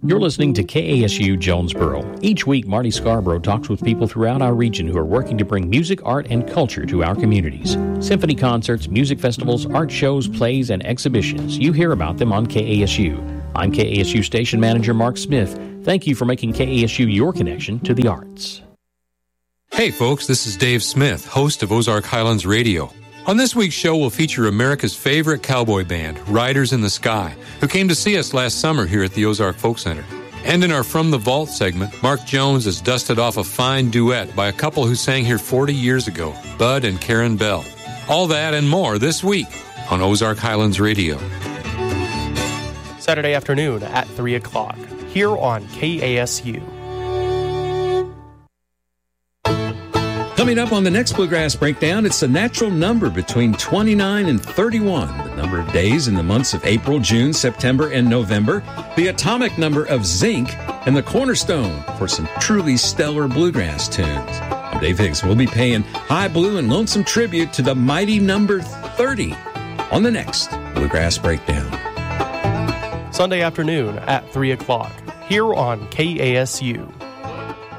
You're listening to KASU Jonesboro. Each week, Marty Scarborough talks with people throughout our region who are working to bring music, art, and culture to our communities. Symphony concerts, music festivals, art shows, plays, and exhibitions. You hear about them on KASU. I'm KASU Station Manager Mark Smith. Thank you for making KASU your connection to the arts. Hey folks, this is Dave Smith, host of Ozark Highlands Radio. On this week's show, we'll feature America's favorite cowboy band, Riders in the Sky, who came to see us last summer here at the Ozark Folk Center. And in our From the Vault segment, Mark Jones has dusted off a fine duet by a couple who sang here 40 years ago, Bud and Karen Bell. All that and more this week on Ozark Highlands Radio. Saturday afternoon at 3 o'clock, here on KASU. Coming up on the next Bluegrass Breakdown, it's the natural number between 29 and 31, the number of days in the months of April, June, September, and November, the atomic number of zinc, and the cornerstone for some truly stellar bluegrass tunes. I'm Dave Higgs. We'll be paying high blue and lonesome tribute to the mighty number 30 on the next Bluegrass Breakdown. Sunday afternoon at 3 o'clock, here on KASU.